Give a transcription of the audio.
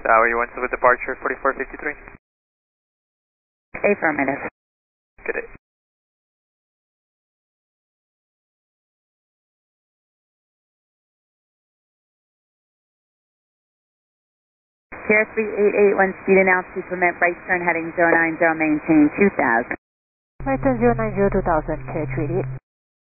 Tower, you want to with departure 4453? Affirmative. Good day. Sierra 3881, speed announced to permit right turn heading 090, maintain 2000. Right turn 090, 2000, carriage ready.